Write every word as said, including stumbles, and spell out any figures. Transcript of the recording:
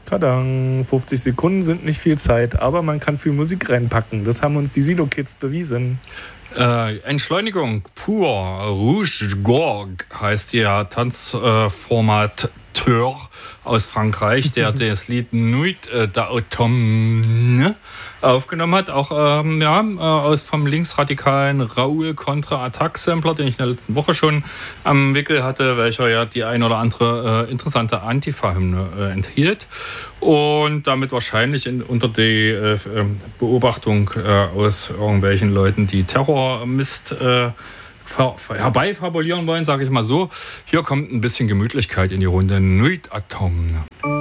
Tadang, fünfzig Sekunden sind nicht viel Zeit, aber man kann viel Musik reinpacken. Das haben uns die Silo-Kids bewiesen. Äh, Entschleunigung pur, Rouge Gorge heißt ihr Tanzformat äh, aus Frankreich, der das Lied Nuit d'Automne aufgenommen hat. Auch ähm, ja, aus vom linksradikalen Raoul Contra-Attack-Sampler, den ich in der letzten Woche schon am Wickel hatte, welcher ja die ein oder andere äh, interessante Antifa-Hymne äh, enthielt. Und damit wahrscheinlich in, unter die äh, Beobachtung äh, aus irgendwelchen Leuten, die Terrormist äh, ver- herbeifabulieren wollen, sage ich mal so. Hier kommt ein bisschen Gemütlichkeit in die Runde. Nuit d'Automne.